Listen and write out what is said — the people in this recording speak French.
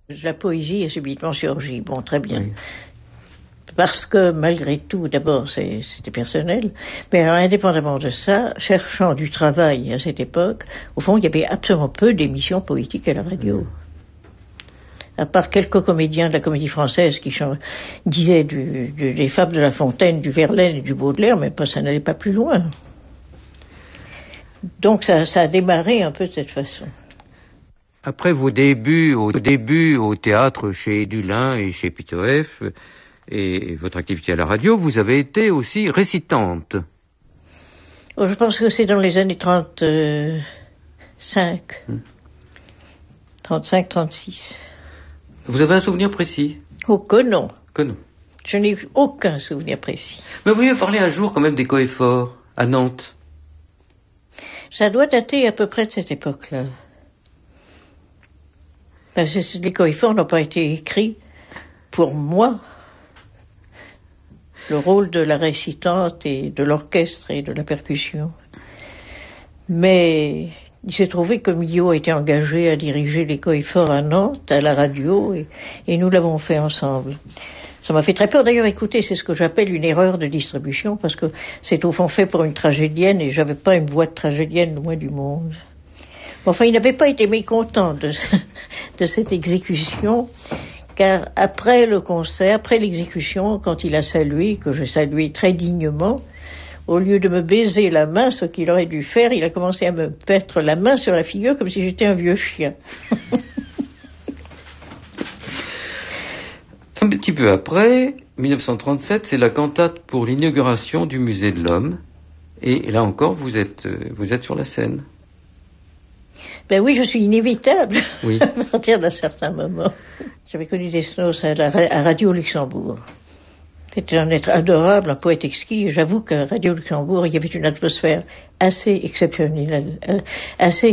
La poésie est subitement surgie. Bon, très bien. Oui. Parce que, malgré tout, d'abord, c'était personnel, mais alors, indépendamment de ça, cherchant du travail à cette époque, au fond, il y avait absolument peu d'émissions politiques à la radio. À part quelques comédiens de la Comédie Française qui disaient des fables de La Fontaine, du Verlaine et du Baudelaire, mais ça n'allait pas plus loin. Donc ça a démarré un peu de cette façon. Après vos débuts au théâtre chez Dulin et chez Pitoef, et votre activité à la radio, vous avez été aussi récitante. Je pense que c'est dans les années 35. 35, 36. Vous avez un souvenir précis? Oh, que non. Que non. Je n'ai aucun souvenir précis. Mais vous m'avez parlé un jour quand même des coefforts, à Nantes. Ça doit dater à peu près de cette époque-là. Parce que les coefforts n'ont pas été écrits pour moi. Le rôle de la récitante et de l'orchestre et de la percussion. Mais il s'est trouvé que Millot a été engagé à diriger les coefforts à Nantes, à la radio, et nous l'avons fait ensemble. Ça m'a fait très peur. D'ailleurs, écoutez, c'est ce que j'appelle une erreur de distribution, parce que c'est au fond fait pour une tragédienne, et j'avais pas une voix de tragédienne loin du monde. Enfin, il n'avait pas été mécontent de cette exécution, car après le concert, après l'exécution, quand il a salué, que j'ai salué très dignement, au lieu de me baiser la main, ce qu'il aurait dû faire, il a commencé à me mettre la main sur la figure comme si j'étais un vieux chien. Un petit peu après, 1937, c'est la cantate pour l'inauguration du Musée de l'Homme. Et là encore, vous êtes sur la scène. Ben oui, je suis inévitable, oui. À partir d'un certain moment. J'avais connu Desnos à Radio Luxembourg. C'était un être adorable, un poète exquis, et j'avoue qu'à Radio Luxembourg, il y avait une atmosphère assez exceptionnelle